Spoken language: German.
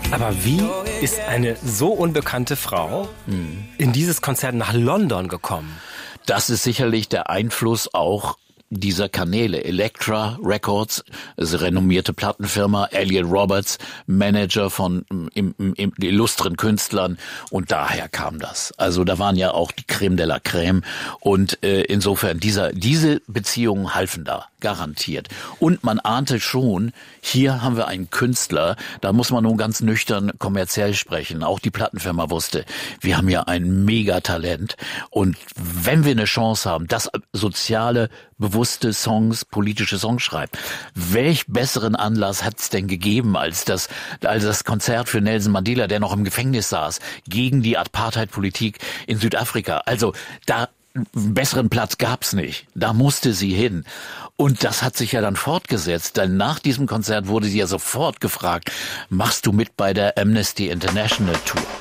Aber wie ist eine so unbekannte Frau in dieses Konzert nach London gekommen? Das ist sicherlich der Einfluss auch dieser Kanäle. Elektra Records, also renommierte Plattenfirma, Elliot Roberts, Manager von illustren Künstlern, und daher kam das. Also da waren ja auch die Creme de la Creme, und insofern diese Beziehungen halfen da, garantiert. Und man ahnte schon, hier haben wir einen Künstler, da muss man nun ganz nüchtern kommerziell sprechen. Auch die Plattenfirma wusste, wir haben ja ein Megatalent, und wenn wir eine Chance haben, das soziale, bewusste Songs, politische Songs schreibt. Welch besseren Anlass hat's denn gegeben als das Konzert für Nelson Mandela, der noch im Gefängnis saß, gegen die Apartheid-Politik in Südafrika? Also da einen besseren Platz gab's nicht. Da musste sie hin. Und das hat sich ja dann fortgesetzt, denn nach diesem Konzert wurde sie ja sofort gefragt, machst du mit bei der Amnesty International Tour?